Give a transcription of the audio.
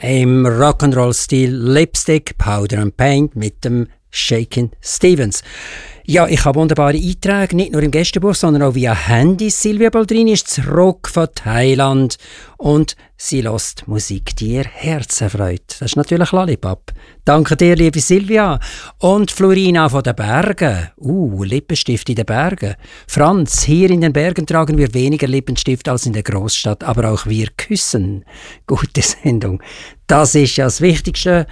im Rock'n'Roll-Stil Lipstick, Powder and Paint mit dem Shakin' Stevens. Ja, ich habe wunderbare Einträge, nicht nur im Gästebuch, sondern auch via Handy. Silvia Boldrini ist zurück von Thailand und sie lässt Musik, die ihr Herz erfreut. Das ist natürlich Lollipop. Danke dir, liebe Silvia. Und Florina von den Bergen. Lippenstift in den Bergen. Franz, hier in den Bergen tragen wir weniger Lippenstift als in der Großstadt, aber auch wir küssen. Gute Sendung. Das ist ja das Wichtigste.